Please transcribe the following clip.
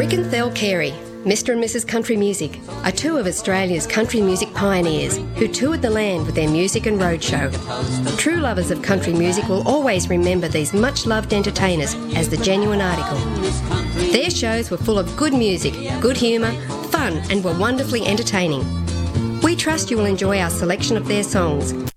Rick and Thel Carey, Mr. and Mrs. Country Music, are two of Australia's country music pioneers who toured the land with their music and roadshow. True lovers of country music will always remember these much-loved entertainers as the genuine article. Their shows were full of good music, good humour, fun, and were wonderfully entertaining. We trust you will enjoy our selection of their songs